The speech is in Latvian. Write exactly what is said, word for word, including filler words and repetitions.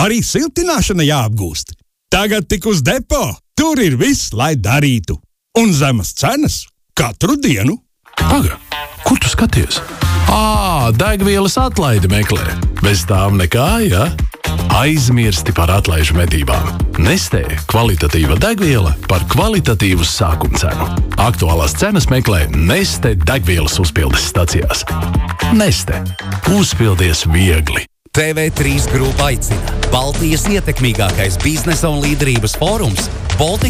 Arī siltināšana jāapgūst. Tagad tik uz depo. Tur ir viss, lai darītu. Un zemas cenas katru dienu. Paga, kur tu skaties? Ā, degvielas atlaidi meklē. Bez tām nekā, ja? Aizmirsti par atlaižu medībām. Nestē kvalitatīva degviela par kvalitatīvu sākuma cenu. Aktuālās cenas meklē Neste degvielas uzpildes stacijās. Neste. Uzpildies viegli. T V trīs grupa aicina. Baltijas ietekmīgākais biznesa un līderības fórums Baltic